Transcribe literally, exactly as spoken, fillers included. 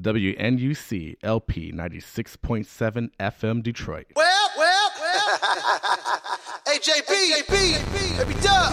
W N U C L P ninety-six point seven F M Detroit. Well, well, well. Hey, J B, J B, Baby Dub.